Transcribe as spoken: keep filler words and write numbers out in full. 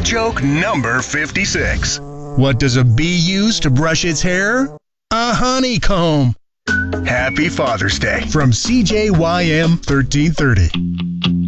joke number fifty-six. What does a bee use to brush its hair? A honeycomb. Happy Father's Day From C J Y M thirteen thirty.